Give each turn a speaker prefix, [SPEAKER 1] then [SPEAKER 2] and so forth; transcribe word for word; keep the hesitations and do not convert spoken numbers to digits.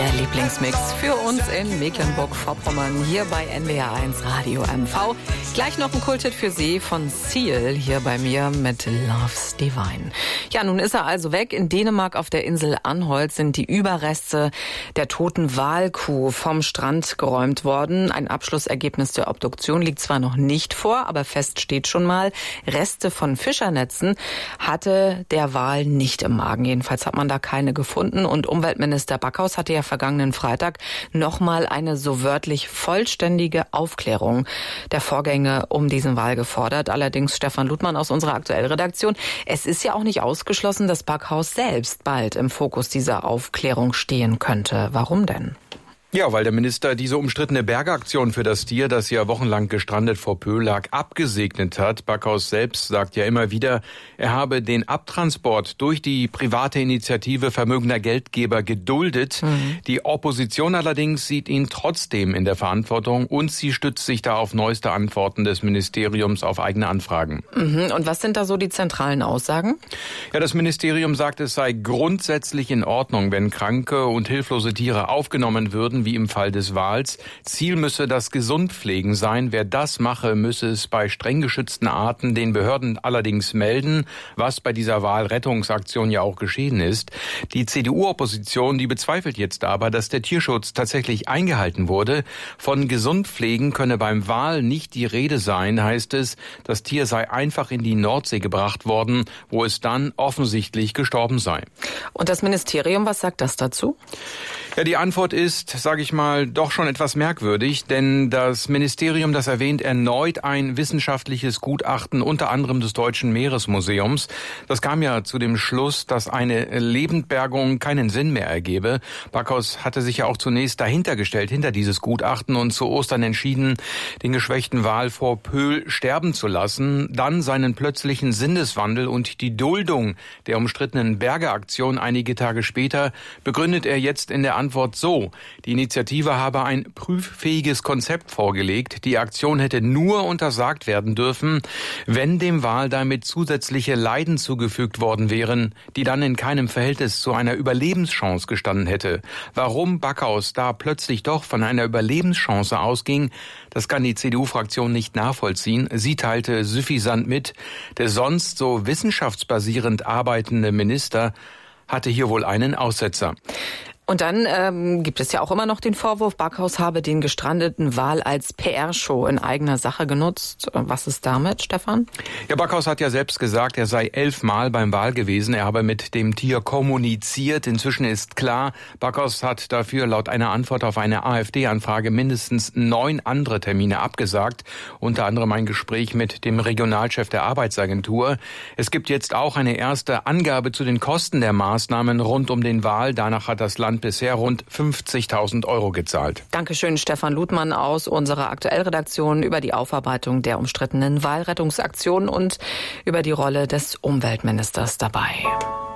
[SPEAKER 1] Der Lieblingsmix für uns in Mecklenburg-Vorpommern hier bei N W R eins Radio M V. Gleich noch ein Kulthit für Sie von Seal hier bei mir mit Love's Divine. Ja, nun ist er also weg. In Dänemark auf der Insel Anholt sind die Überreste der toten Walkuh vom Strand geräumt worden. Ein Abschlussergebnis der Obduktion liegt zwar noch nicht vor, aber fest steht schon mal, Reste von Fischernetzen hatte der Wal nicht im Magen. Jedenfalls hat man da keine gefunden. Und Umweltminister Backhaus hatte ja vergangenen Freitag nochmal eine so wörtlich vollständige Aufklärung der Vorgänge um diesen Wal gefordert. Allerdings Stefan Ludmann aus unserer Aktuellredaktion. Es ist ja auch nicht ausgeschlossen, dass Backhaus selbst bald im Fokus dieser Aufklärung stehen könnte. Warum denn?
[SPEAKER 2] Ja, weil der Minister diese umstrittene Bergeaktion für das Tier, das ja wochenlang gestrandet vor Pöhl lag, abgesegnet hat. Backhaus selbst sagt ja immer wieder, er habe den Abtransport durch die private Initiative vermögender Geldgeber geduldet. Mhm. Die Opposition allerdings sieht ihn trotzdem in der Verantwortung und sie stützt sich da auf neueste Antworten des Ministeriums auf eigene Anfragen.
[SPEAKER 1] Mhm. Und was sind da so die zentralen Aussagen?
[SPEAKER 2] Ja, das Ministerium sagt, es sei grundsätzlich in Ordnung, wenn kranke und hilflose Tiere aufgenommen würden, wie im Fall des Wals. Ziel müsse das Gesundpflegen sein. Wer das mache, müsse es bei streng geschützten Arten den Behörden allerdings melden, was bei dieser Walrettungsaktion ja auch geschehen ist. Die C D U-Opposition, die bezweifelt jetzt aber, dass der Tierschutz tatsächlich eingehalten wurde. Von Gesundpflegen könne beim Wal nicht die Rede sein, heißt es. Das Tier sei einfach in die Nordsee gebracht worden, wo es dann offensichtlich gestorben sei.
[SPEAKER 1] Und das Ministerium, was sagt das dazu?
[SPEAKER 2] Ja, die Antwort ist, sage ich mal, doch schon etwas merkwürdig, denn das Ministerium, das erwähnt erneut ein wissenschaftliches Gutachten, unter anderem des Deutschen Meeresmuseums. Das kam ja zu dem Schluss, dass eine Lebendbergung keinen Sinn mehr ergebe. Backhaus hatte sich ja auch zunächst dahinter gestellt, hinter dieses Gutachten und zu Ostern entschieden, den geschwächten Wal vor Pöhl sterben zu lassen. Dann seinen plötzlichen Sinneswandel und die Duldung der umstrittenen Bergeaktion einige Tage später begründet er jetzt in der Antwort so: Die Initiative habe ein prüffähiges Konzept vorgelegt. Die Aktion hätte nur untersagt werden dürfen, wenn dem Wal damit zusätzliche Leiden zugefügt worden wären, die dann in keinem Verhältnis zu einer Überlebenschance gestanden hätte. Warum Backhaus da plötzlich doch von einer Überlebenschance ausging, das kann die C D U-Fraktion nicht nachvollziehen. Sie teilte suffisant mit, der sonst so wissenschaftsbasierend arbeitende Minister hatte hier wohl einen Aussetzer.
[SPEAKER 1] Und dann ähm, gibt es ja auch immer noch den Vorwurf, Backhaus habe den gestrandeten Wal als P R-Show in eigener Sache genutzt. Was ist damit, Stefan?
[SPEAKER 2] Ja, Backhaus hat ja selbst gesagt, er sei elfmal beim Wal gewesen. Er habe mit dem Tier kommuniziert. Inzwischen ist klar, Backhaus hat dafür laut einer Antwort auf eine AfD-Anfrage mindestens neun andere Termine abgesagt. Unter anderem ein Gespräch mit dem Regionalchef der Arbeitsagentur. Es gibt jetzt auch eine erste Angabe zu den Kosten der Maßnahmen rund um den Wal. Danach hat das Land bisher rund fünfzigtausend Euro gezahlt.
[SPEAKER 1] Dankeschön, Stefan Ludmann aus unserer Aktuellredaktion über die Aufarbeitung der umstrittenen Walrettungsaktion und über die Rolle des Umweltministers dabei.